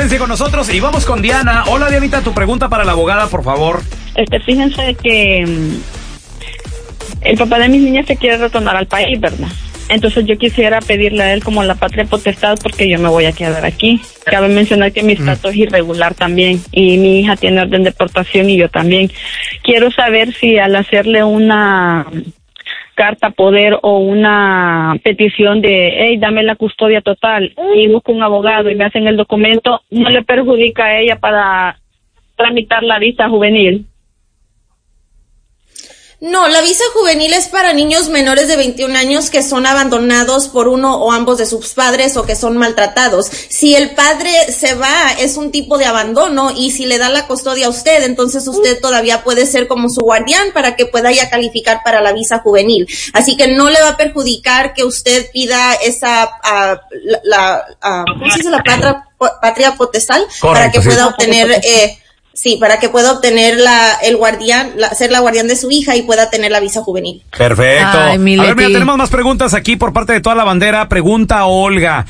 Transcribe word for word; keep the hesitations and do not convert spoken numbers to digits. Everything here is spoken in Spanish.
quédense con nosotros y vamos con Diana. Hola, Dianita, tu pregunta para la abogada, por favor. Este, fíjense que um, el papá de mis niñas se quiere retornar al país, ¿verdad? Entonces yo quisiera pedirle a él como la patria potestad porque yo me voy a quedar aquí. Cabe mencionar que mi estatus es irregular también y mi hija tiene orden de deportación y yo también. Quiero saber si al hacerle una carta poder o una petición de, hey, dame la custodia total y busco un abogado y me hacen el documento, no le perjudica a ella para tramitar la visa juvenil. No, la visa juvenil es para niños menores de veintiún años que son abandonados por uno o ambos de sus padres o que son maltratados. Si el padre se va, es un tipo de abandono, y si le da la custodia a usted, entonces usted todavía puede ser como su guardián para que pueda ya calificar para la visa juvenil. Así que no le va a perjudicar que usted pida esa, uh, la, la uh, ¿cómo se dice? La patria, patria potestad. Correcto, para que pueda sí. obtener, eh, Sí, para que pueda obtener la, el guardián, la, ser la guardián de su hija y pueda tener la visa juvenil. Perfecto. Ay, a ver, mira, tenemos más preguntas aquí por parte de toda la bandera. Pregunta Olga.